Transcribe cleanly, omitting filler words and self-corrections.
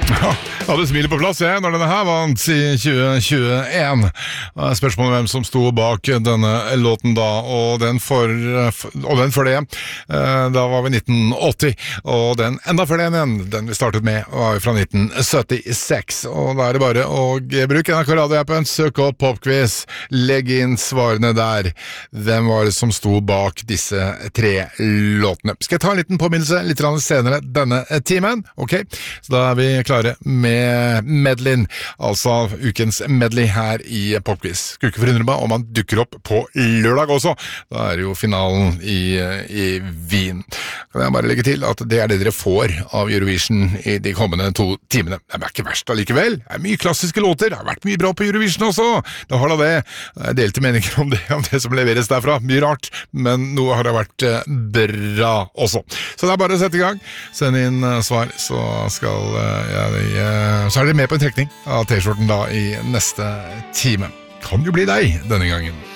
Ja, hadde smilet på plass når denne her vant i 2021. Spørsmålet hvem som sto bak denne låten da, og den for det, da var vi 1980, og den enda før den vi startet med, var fra 1976, og da det bare å bruke NRK radioappen, søk opp Popquiz, legg inn svarene der. Hvem var det som sto bak disse 3 låtene? Skal jeg ta en liten påminnelse litt senere denne timen? Ok, så da vi klare med medleyen, altså ukens medley her i Popquiz. Skulle ikke forundre meg om han dukker opp på lørdag også. Da det jo finalen i Wien. Kan jeg bare legge til at det det dere får av Eurovision i de kommende 2 timene. Det ikke verst allikevel. Det mye klassiske låter. Det har vært mye bra på Eurovision også. Det har da det. Jeg delte meninger om det som leveres derfra. Mye rart, men noe har det vært bra også. Så det bare å sette i gang. Send inn svar, så skal så det med på en trekning av T-skjorten da i neste time. Kan jo bli deg denne gangen.